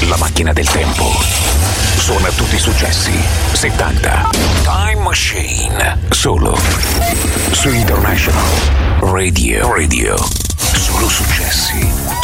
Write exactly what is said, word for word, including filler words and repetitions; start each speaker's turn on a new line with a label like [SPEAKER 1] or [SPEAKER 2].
[SPEAKER 1] della macchina del tempo. Suona tutti i successi settanta. Time Machine. Solo su International Radio. Radio. Solo successi.